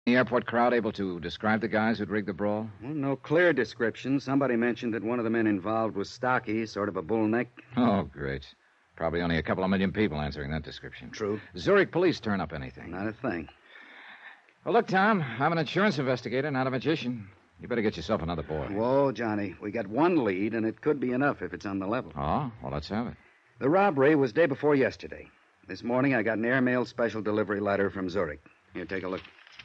the airport crowd able to describe the guys who'd rigged the brawl? Well, no clear description. Somebody mentioned that one of the men involved was stocky, sort of a bull neck. Oh, great. Probably only a couple of million people answering that description. True. Zurich police turn up anything? Not a thing. Well, look, Tom, I'm an insurance investigator, not a magician. You better get yourself another boy. Whoa, Johnny. We got one lead, and it could be enough if it's on the level. Oh, well, let's have it. The robbery was day before yesterday. This morning, I got an airmail special delivery letter from Zurich. Here, take a look.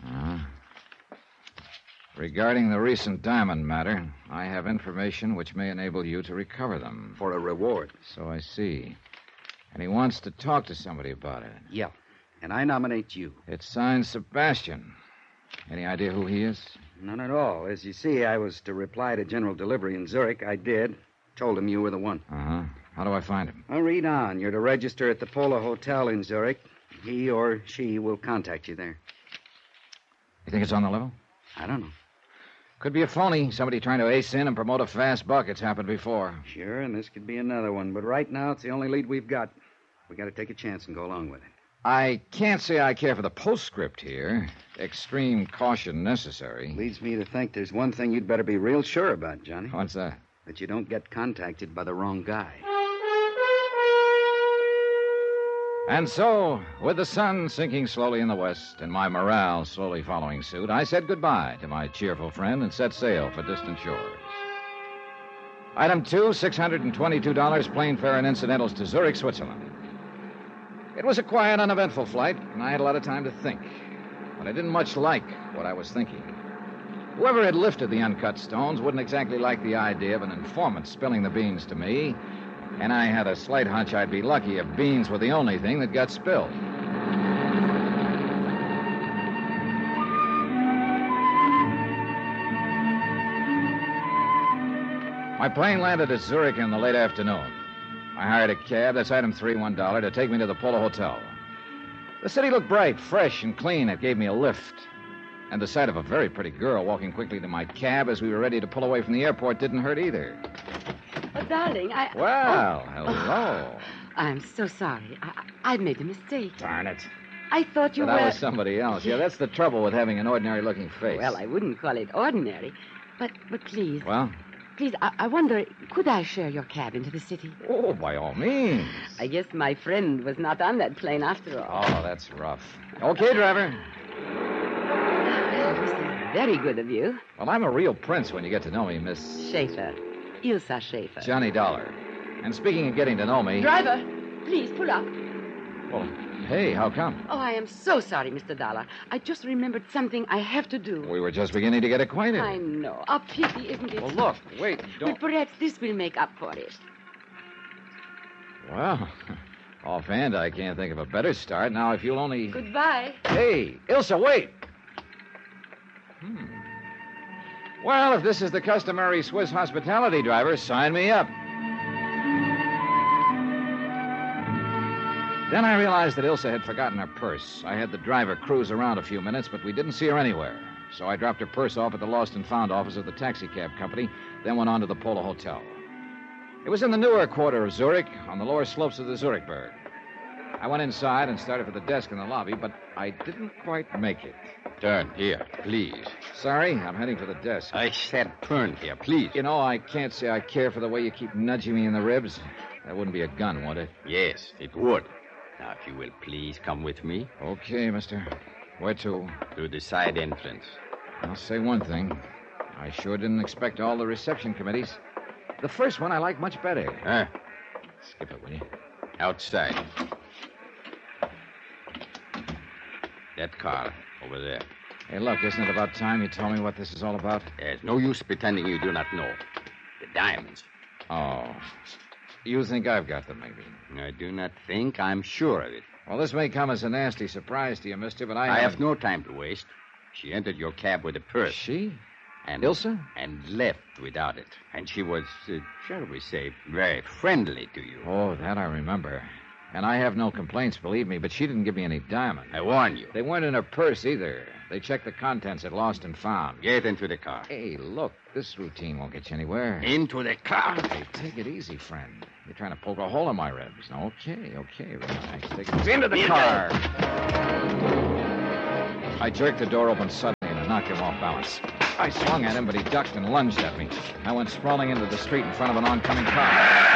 Regarding the recent diamond matter, I have information which may enable you to recover them. For a reward. So I see. And he wants to talk to somebody about it. Yeah. And I nominate you. It's signed Sebastian. Any idea who he is? None at all. As you see, I was to reply to General Delivery in Zurich. I did. Told him you were the one. Uh-huh. How do I find him? I'll read on. You're to register at the Polo Hotel in Zurich. He or she will contact you there. You think it's on the level? I don't know. Could be a phony. Somebody trying to ace in and promote a fast buck. It's happened before. Sure, and this could be another one. But right now, it's the only lead we've got. We got to take a chance and go along with it. I can't say I care for the postscript here. Extreme caution necessary. Leads me to think there's one thing you'd better be real sure about, Johnny. What's that? That you don't get contacted by the wrong guy. And so, with the sun sinking slowly in the west and my morale slowly following suit, I said goodbye to my cheerful friend and set sail for distant shores. Item 2, $622 plane fare and incidentals to Zurich, Switzerland. It was a quiet, uneventful flight, and I had a lot of time to think. But I didn't much like what I was thinking. Whoever had lifted the uncut stones wouldn't exactly like the idea of an informant spilling the beans to me, and I had a slight hunch I'd be lucky if beans were the only thing that got spilled. My plane landed at Zurich in the late afternoon. I hired a cab, that's item 3, $1, to take me to the Polo Hotel. The city looked bright, fresh, and clean. It gave me a lift. And the sight of a very pretty girl walking quickly to my cab as we were ready to pull away from the airport didn't hurt either. Oh, darling, Well, hello. I'm so sorry. I made a mistake. Darn it. I thought you But were... that was somebody else. Yeah, that's the trouble with having an ordinary-looking face. Well, I wouldn't call it ordinary. But please... Well? Please, I wonder, could I share your cab into the city? Oh, by all means. I guess my friend was not on that plane after all. Oh, that's rough. Okay, driver. Well, this is very good of you. Well, I'm a real prince when you get to know me, Miss... Schaefer. Ilsa Schaefer. Johnny Dollar. And speaking of getting to know me... Driver, please, pull up. Well, hey, how come? Oh, I am so sorry, Mr. Dollar. I just remembered something I have to do. We were just beginning to get acquainted. I know. A pity, isn't it? Well, look, wait, don't... But perhaps this will make up for it. Well, offhand, I can't think of a better start. Now, if you'll only... Goodbye. Hey, Ilsa, wait! Well, if this is the customary Swiss hospitality, driver, sign me up. Then I realized that Ilsa had forgotten her purse. I had the driver cruise around a few minutes, but we didn't see her anywhere. So I dropped her purse off at the lost and found office of the taxi cab company, then went on to the Polo Hotel. It was in the newer quarter of Zurich, on the lower slopes of the Zurichberg. I went inside and started for the desk in the lobby, but I didn't quite make it. Turn here, please. Sorry, I'm heading for the desk. I said turn here, please. You know, I can't say I care for the way you keep nudging me in the ribs. That wouldn't be a gun, would it? Yes, it would. Now, if you will please come with me. Okay, mister. Where to? Through the side entrance. I'll say one thing. I sure didn't expect all the reception committees. The first one I like much better. Skip it, will you? Outside. That car over there. Hey, look, isn't it about time you told me what this is all about? There's no use pretending you do not know. The diamonds. Oh. You think I've got them, maybe? I do not think. I'm sure of it. Well, this may come as a nasty surprise to you, mister, but I have no time to waste. She entered your cab with a purse. She? And Ilsa? And left without it. And she was, shall we say, very friendly to you. Oh, that I remember. And I have no complaints, believe me, but she didn't give me any diamonds. I warn you. They weren't in her purse either. They checked the contents at Lost and Found. Get into the car. Hey, look, this routine won't get you anywhere. Into the car. Hey, take it easy, friend. You're trying to poke a hole in my ribs. Okay, relax. Take it into the car. I jerked the door open suddenly. knocked him off balance. I swung at him, but he ducked and lunged at me. I went sprawling into the street in front of an oncoming car.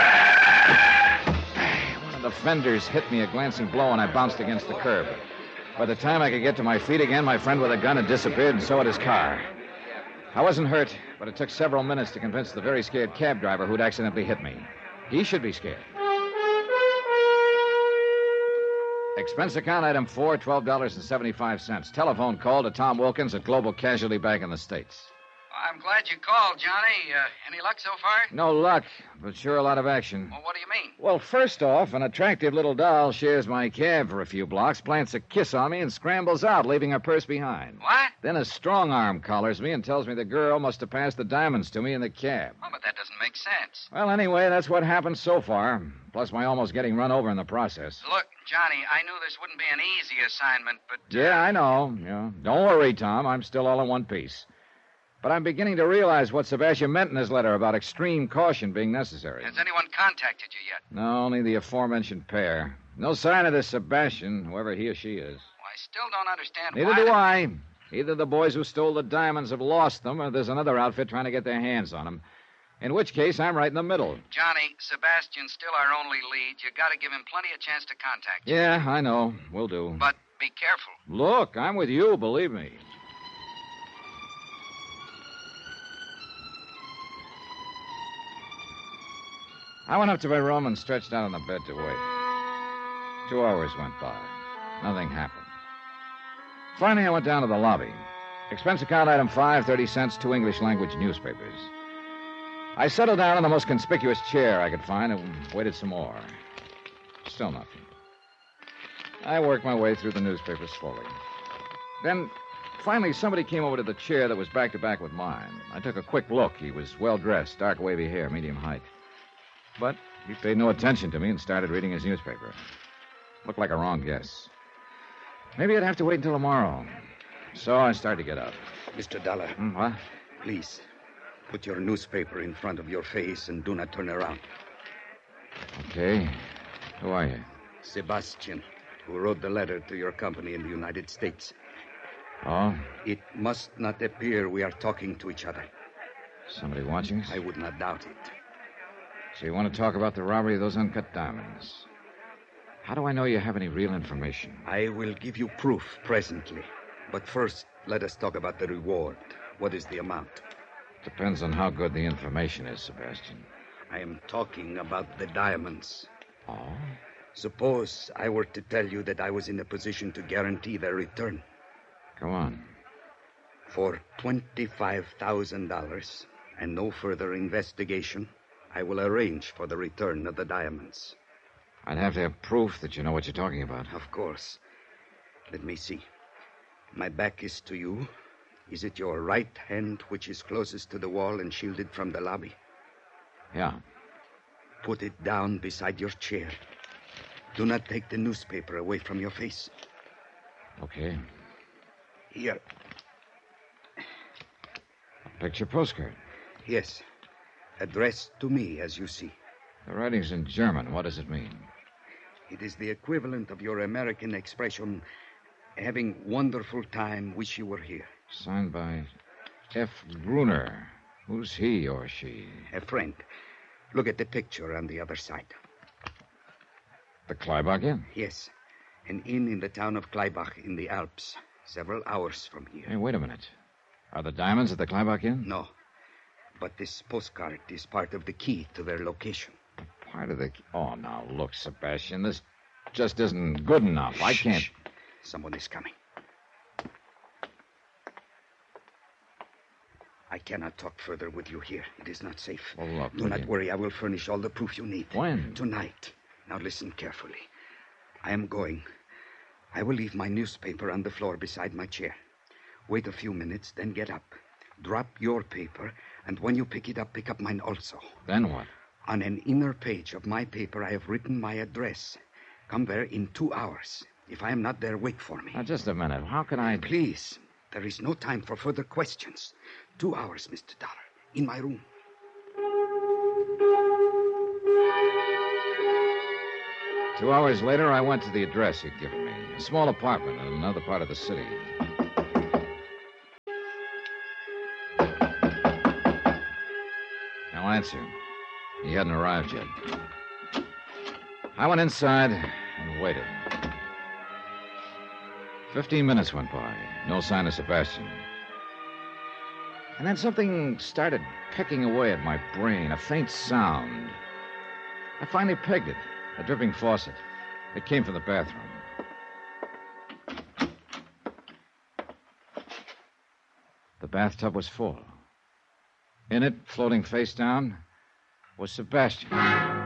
One of the fenders hit me a glancing blow, and I bounced against the curb. By the time I could get to my feet again, my friend with a gun had disappeared, and so had his car. I wasn't hurt, but it took several minutes to convince the very scared cab driver who'd accidentally hit me. He should be scared. Expense account item 4, $12.75. Telephone call to Tom Wilkins at Global Casualty Bank in the States. I'm glad you called, Johnny. Any luck so far? No luck, but sure a lot of action. Well, what do you mean? Well, first off, an attractive little doll shares my cab for a few blocks, plants a kiss on me, and scrambles out, leaving her purse behind. What? Then a strong arm collars me and tells me the girl must have passed the diamonds to me in the cab. Oh, but that doesn't make sense. Well, anyway, that's what happened so far, plus my almost getting run over in the process. Look, Johnny, I knew this wouldn't be an easy assignment, but... Yeah, I know. Yeah. Don't worry, Tom. I'm still all in one piece. But I'm beginning to realize what Sebastian meant in his letter about extreme caution being necessary. Has anyone contacted you yet? No, only the aforementioned pair. No sign of this Sebastian, whoever he or she is. Well, I still don't understand Neither why... do I. Either the boys who stole the diamonds have lost them, or there's another outfit trying to get their hands on them. In which case, I'm right in the middle. Johnny, Sebastian's still our only lead. You got to give him plenty of chance to contact you. Yeah, I know. Will do. But be careful. Look, I'm with you, believe me. I went up to my room and stretched out on the bed to wait. 2 hours went by. Nothing happened. Finally, I went down to the lobby. Expense account item 5, 30 cents, 2 English language newspapers. I settled down in the most conspicuous chair I could find and waited some more. Still nothing. I worked my way through the newspapers slowly. Then, finally, somebody came over to the chair that was back to back with mine. I took a quick look. He was well-dressed, dark wavy hair, medium height. But he paid no attention to me and started reading his newspaper. Looked like a wrong guess. Maybe I'd have to wait until tomorrow. So I started to get up. Mr. Dollar. What? Please, put your newspaper in front of your face and do not turn around. Okay. Who are you? Sebastian, who wrote the letter to your company in the United States. Oh? It must not appear we are talking to each other. Somebody watching us? I would not doubt it. So you want to talk about the robbery of those uncut diamonds? How do I know you have any real information? I will give you proof presently. But first, let us talk about the reward. What is the amount? Depends on how good the information is, Sebastian. I am talking about the diamonds. Oh? Suppose I were to tell you that I was in a position to guarantee their return. Go on. For $25,000 and no further investigation, I will arrange for the return of the diamonds. I'd have to have proof that you know what you're talking about. Of course. Let me see. My back is to you. Is it your right hand which is closest to the wall and shielded from the lobby? Yeah. Put it down beside your chair. Do not take the newspaper away from your face. Okay. Here. A picture postcard. Yes. Addressed to me, as you see. The writing's in German. What does it mean? It is the equivalent of your American expression, having wonderful time, wish you were here. Signed by F. Gruner. Who's he or she? A friend. Look at the picture on the other side. The Kleibach Inn? Yes. An inn in the town of Kleibach in the Alps, several hours from here. Hey, wait a minute. Are the diamonds at the Kleibach Inn? No. But this postcard is part of the key to their location. Part of the... Oh, now, look, Sebastian, this just isn't good enough. I can't... Shh. Someone is coming. I cannot talk further with you here. It is not safe. Well, look, Do not worry. I will furnish all the proof you need. When? Tonight. Now listen carefully. I am going. I will leave my newspaper on the floor beside my chair. Wait a few minutes, then get up. Drop your paper, and when you pick it up, pick up mine also. Then what? On an inner page of my paper, I have written my address. Come there in 2 hours. If I am not there, wait for me. Now, just a minute. How can I... Please. There is no time for further questions. 2 hours, Mr. Dollar. In my room. Two hours later, I went to the address he'd given me. A small apartment in another part of the city. answer. He hadn't arrived yet. I went inside and waited. 15 minutes went by. No sign of Sebastian. And then something started pecking away at my brain, a faint sound. I finally pegged it, a dripping faucet. It came from the bathroom. The bathtub was full. In it, floating face down, was Sebastian.